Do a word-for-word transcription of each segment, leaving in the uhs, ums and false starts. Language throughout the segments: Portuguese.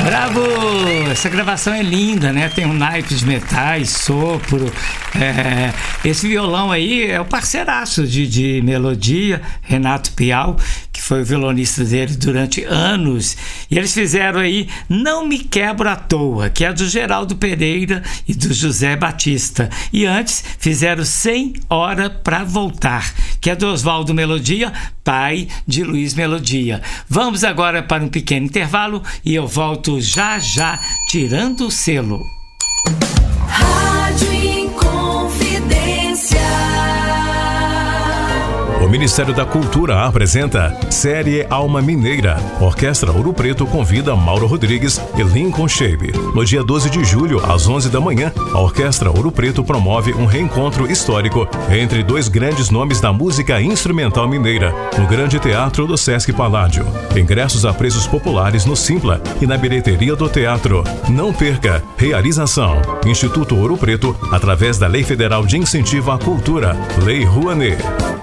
Bravo! Essa gravação é linda, né? Tem um naipe de metais, sopro. É... Esse violão aí é o parceiraço de, de melodia, Renato Piau, que foi o violonista dele durante anos. E eles fizeram aí Não Me Quebro à Toa, que é do Geraldo Pereira e do José Batista. E antes fizeram Sem Hora Pra Voltar, que é do Oswaldo Melodia, pai de Luiz Melodia. Vamos agora para um pequeno intervalo e eu volto já já, tirando o selo. Rádio Inconfidência. O Ministério da Cultura apresenta Série Alma Mineira. Orquestra Ouro Preto convida Mauro Rodrigues e Lincoln Shape. No dia doze de julho, às onze da manhã, a Orquestra Ouro Preto promove um reencontro histórico entre dois grandes nomes da música instrumental mineira, no Grande Teatro do Sesc Paládio. Ingressos a preços populares no Simpla e na bilheteria do teatro. Não perca! Realização: Instituto Ouro Preto, através da Lei Federal de Incentivo à Cultura, Lei Rouanet.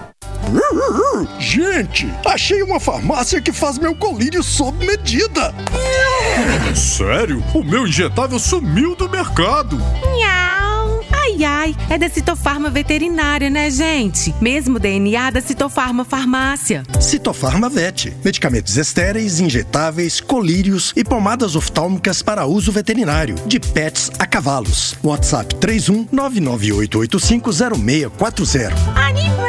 Gente, achei uma farmácia que faz meu colírio sob medida. Sério? O meu injetável sumiu do mercado. Miau. Ai, ai, é da Citofarma Veterinária, né, gente? Mesmo D N A da Citofarma Farmácia. Citofarma Vet. Medicamentos estéreis, injetáveis, colírios e pomadas oftálmicas para uso veterinário. De pets a cavalos. WhatsApp três um nove nove oito oito cinco zero seis quatro zero. Animal!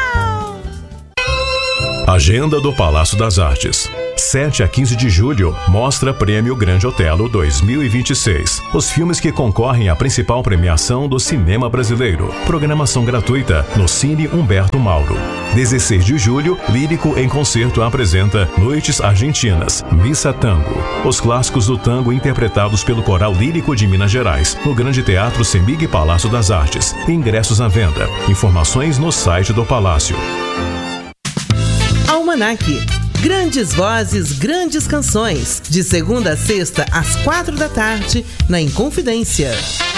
Agenda do Palácio das Artes. sete a quinze de julho, Mostra Prêmio Grande Otelo dois mil e vinte e seis. Os filmes que concorrem à principal premiação do cinema brasileiro. Programação gratuita no Cine Humberto Mauro. dezesseis de julho, Lírico em Concerto apresenta Noites Argentinas, Missa Tango. Os clássicos do tango interpretados pelo Coral Lírico de Minas Gerais, no Grande Teatro Semig Palácio das Artes. Ingressos à venda. Informações no site do Palácio. Almanac. Grandes vozes, grandes canções. De segunda a sexta, às quatro da tarde, na Inconfidência.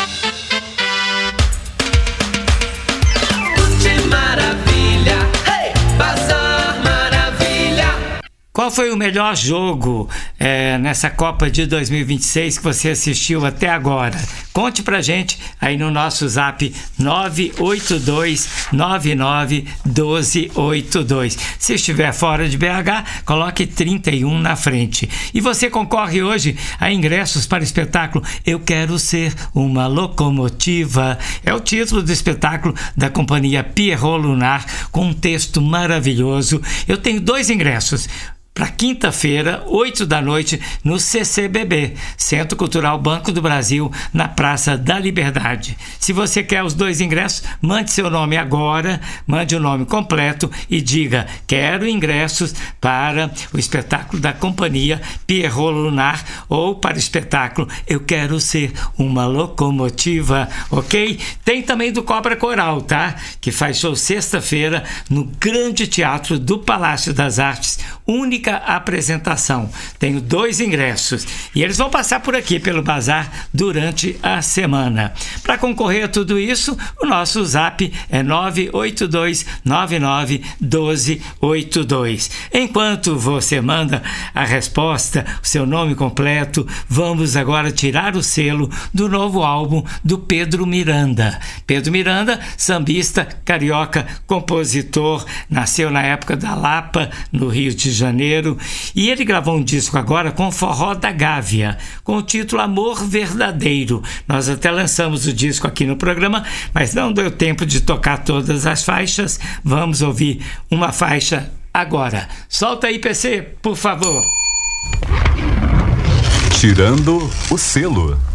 Tutti maravilha, hey! Bazar maravilha. Qual foi o melhor jogo é, nessa Copa de dois mil e vinte e seis que você assistiu até agora? Conte pra gente aí no nosso zap nove oito dois nove nove um dois oito dois. Se estiver fora de B H, coloque trinta e um na frente. E você concorre hoje a ingressos para o espetáculo Eu Quero Ser Uma Locomotiva. É o título do espetáculo da companhia Pierrot Lunar, com um texto maravilhoso. Eu tenho dois ingressos para quinta-feira, oito da noite, no C C B B, Centro Cultural Banco do Brasil, na Praça da Liberdade. Se você quer os dois ingressos, mande seu nome agora, mande o nome completo e diga: quero ingressos para o espetáculo da companhia Pierrot Lunar ou para o espetáculo Eu Quero Ser Uma Locomotiva, ok? Tem também do Cobra Coral, tá? Que faz show sexta-feira no Grande Teatro do Palácio das Artes, única apresentação. Tenho dois ingressos e eles vão passar por aqui pelo bazar durante a semana. Para concorrer a tudo isso, o nosso zap é nove oito dois nove nove um dois oito dois. Enquanto você manda a resposta, o seu nome completo, vamos agora tirar o selo do novo álbum do Pedro Miranda. Pedro Miranda, sambista, carioca, compositor, nasceu na época da Lapa, no Rio de Janeiro. E ele gravou um disco agora com Forró da Gávea, com o título Amor Verdadeiro. Nós até lançamos o disco aqui no programa, mas não deu tempo de tocar todas as faixas. Vamos ouvir uma faixa agora. Solta aí, P C, por favor. Tirando o selo.